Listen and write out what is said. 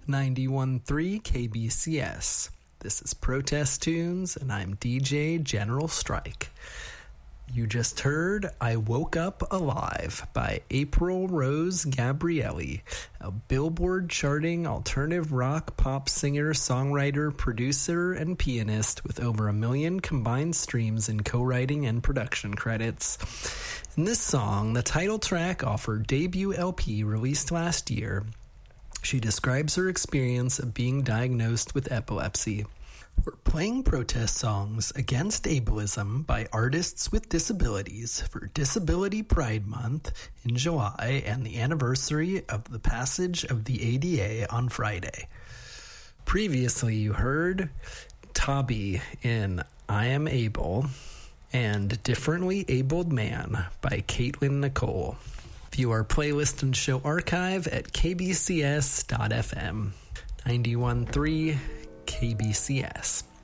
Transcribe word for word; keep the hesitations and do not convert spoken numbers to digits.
ninety-one point three K B C S. This is Protest Tunes, and I'm D J General Strike. You just heard I Woke Up Alive by April Rose Gabrielli, a Billboard charting alternative rock pop singer, songwriter, producer, and pianist with over a million combined streams in co-writing and production credits. In this song, the title track off her debut L P released last year, she describes her experience of being diagnosed with epilepsy. We're playing protest songs against ableism by artists with disabilities for Disability Pride Month in July and the anniversary of the passage of the A D A on Friday. Previously, you heard Tabi in I Am Able and Differently Abled Man by Caitlin Nicole. View our playlist and show archive at k b c s dot f m. ninety-one point three K B C S.